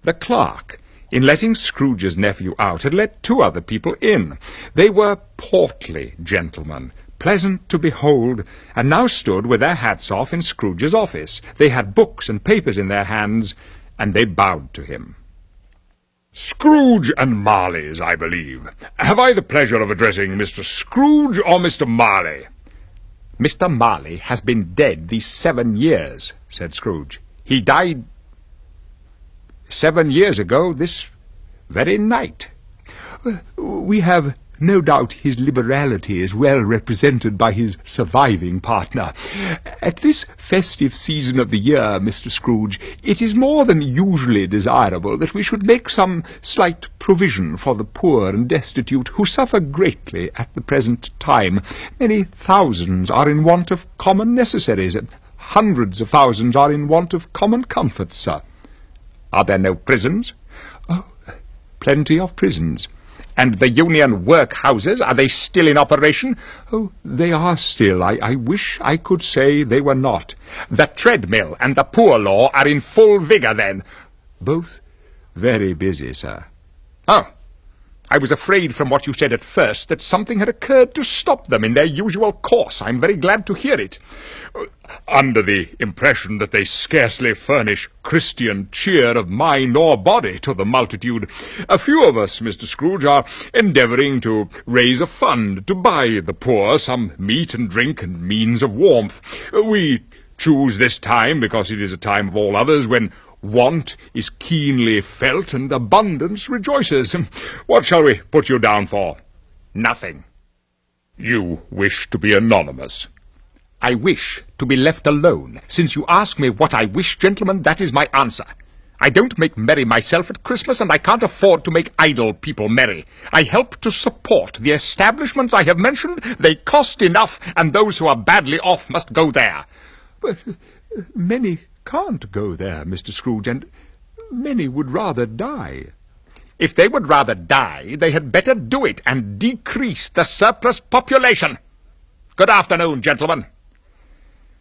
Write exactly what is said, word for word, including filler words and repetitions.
The clerk, in letting Scrooge's nephew out, had let two other people in. They were portly gentlemen, pleasant to behold, and now stood with their hats off in Scrooge's office. They had books and papers in their hands, and they bowed to him. "Scrooge and Marley's, I believe. Have I the pleasure of addressing Mister Scrooge or Mister Marley?" "Mister Marley has been dead these seven years," said Scrooge. "He died seven years ago this very night." "We have no doubt his liberality is well represented by his surviving partner. At this festive season of the year, Mister Scrooge, it is more than usually desirable that we should make some slight provision for the poor and destitute, who suffer greatly at the present time. Many thousands are in want of common necessaries, and hundreds of thousands are in want of common comforts, sir." "Are there no prisons?" "Oh, plenty of prisons." "And the Union workhouses, are they still in operation?" "Oh, they are still. I, I wish I could say they were not." "The treadmill and the poor law are in full vigour, then?" "Both very busy, sir." "Oh, I was afraid from what you said at first that something had occurred to stop them in their usual course. I'm very glad to hear it." "Under the impression that they scarcely furnish Christian cheer of mind or body to the multitude, a few of us, Mister Scrooge, are endeavouring to raise a fund to buy the poor some meat and drink and means of warmth. We choose this time because it is a time of all others when want is keenly felt and abundance rejoices. What shall we put you down for?" "Nothing." "You wish to be anonymous?" "I wish to be left alone. Since you ask me what I wish, gentlemen, that is my answer. I don't make merry myself at Christmas, and I can't afford to make idle people merry. I help to support the establishments I have mentioned. They cost enough, and those who are badly off must go there." "But many can't go there, Mister Scrooge, and many would rather die." "If they would rather die, they had better do it and decrease the surplus population. Good afternoon, gentlemen."